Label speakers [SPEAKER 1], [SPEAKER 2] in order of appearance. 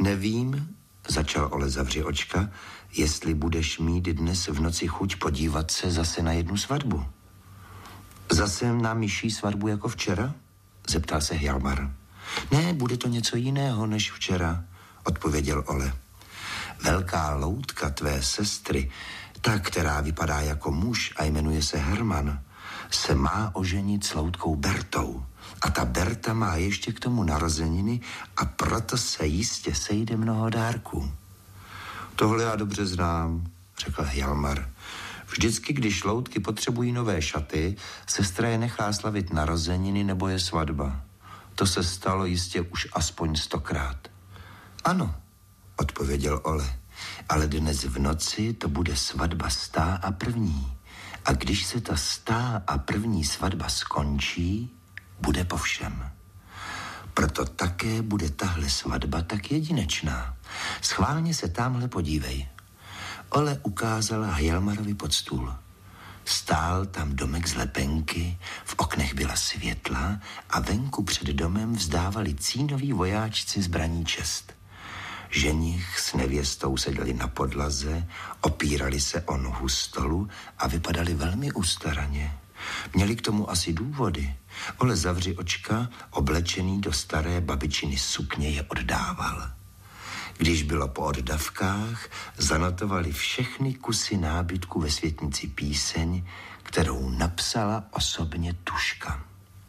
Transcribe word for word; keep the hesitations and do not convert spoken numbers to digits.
[SPEAKER 1] Nevím, začal Ole, zavři očka, jestli budeš mít dnes v noci chuť podívat se zase na jednu svatbu. Zase na myší svatbu jako včera? Zeptal se Hjalmar. Ne, bude to něco jiného než včera, odpověděl Ole. Velká loutka tvé sestry, ta, která vypadá jako muž a jmenuje se Herman, se má oženit s loutkou Bertou. A ta Berta má ještě k tomu narozeniny a proto se jistě sejde mnoho dárků. Tohle já dobře znám, řekl Hjalmar. Vždycky, když loutky potřebují nové šaty, sestra je nechá slavit narozeniny nebo je svatba. To se stalo jistě už aspoň stokrát. Ano, odpověděl Ole, ale dnes v noci to bude svatba stá a první. A když se ta stá a první svatba skončí, bude po všem. Proto také bude tahle svatba tak jedinečná. Schválně se támhle podívej. Ole ukázal Hjalmarovi pod stůl. Stál tam domek z lepenky, v oknech byla světla a venku před domem vzdávali cínoví vojáčci zbraní čest. Ženich s nevěstou seděli na podlaze, opírali se o nohu stolu a vypadali velmi ustaraně. Měli k tomu asi důvody. Ole, zavři očka, oblečený do staré babičiny sukně, je oddával. Když bylo po oddavkách, zanotovali všechny kusy nábytku ve světnici píseň, kterou napsala osobně Tuška.